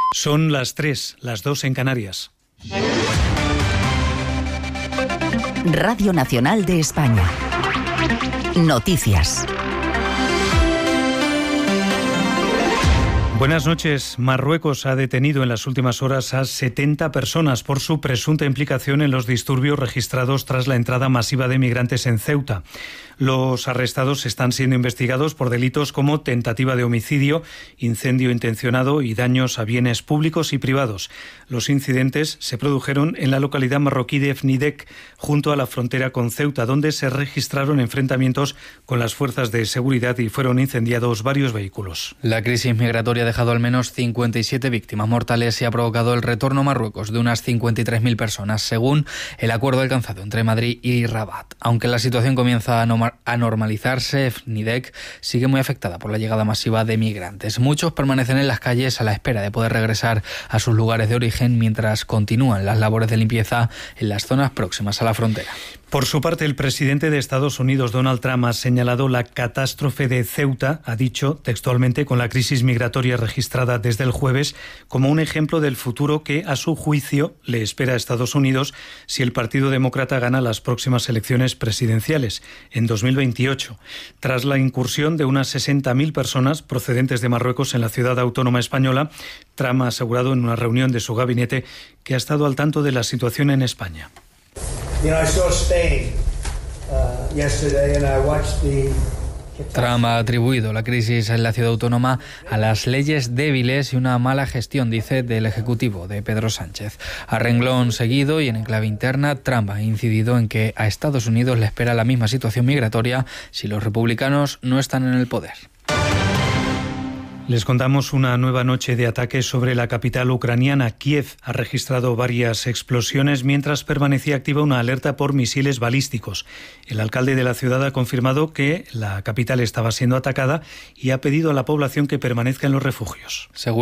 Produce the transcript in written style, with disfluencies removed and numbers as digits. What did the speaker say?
Son las 3, las 2 en Canarias. Radio Nacional de España. Noticias. Buenas noches. Marruecos ha detenido en las últimas horas a 70 personas por su presunta implicación en los disturbios registrados tras la entrada masiva de migrantes en Ceuta. Los arrestados están siendo investigados por delitos como tentativa de homicidio, incendio intencionado y daños a bienes públicos y privados. Los incidentes se produjeron en la localidad marroquí de Fnidek, junto a la frontera con Ceuta, donde se registraron enfrentamientos con las fuerzas de seguridad y fueron incendiados varios vehículos. La crisis migratoria ha dejado al menos 57 víctimas mortales y ha provocado el retorno a Marruecos de unas 53.000 personas, según el acuerdo alcanzado entre Madrid y Rabat. Aunque la situación comienza a normalizarse, Fnidek sigue muy afectada por la llegada masiva de migrantes. Muchos permanecen en las calles a la espera de poder regresar a sus lugares de origen mientras continúan las labores de limpieza en las zonas próximas a la frontera. Por su parte, el presidente de Estados Unidos, Donald Trump, ha señalado la catástrofe de Ceuta, ha dicho textualmente, con la crisis migratoria registrada desde el jueves, como un ejemplo del futuro que, a su juicio, le espera a Estados Unidos si el Partido Demócrata gana las próximas elecciones presidenciales en 2028. Tras la incursión de unas 60.000 personas procedentes de Marruecos en la ciudad autónoma española, Trump ha asegurado en una reunión de su gabinete que ha estado al tanto de la situación en España. Trump ha atribuido la crisis en la ciudad autónoma a las leyes débiles y una mala gestión, dice, del Ejecutivo de Pedro Sánchez. A renglón seguido y en enclave interna, Trump ha incidido en que a Estados Unidos le espera la misma situación migratoria si los republicanos no están en el poder. Les contamos una nueva noche de ataques sobre la capital ucraniana. Kiev ha registrado varias explosiones mientras permanecía activa una alerta por misiles balísticos. El alcalde de la ciudad ha confirmado que la capital estaba siendo atacada y ha pedido a la población que permanezca en los refugios.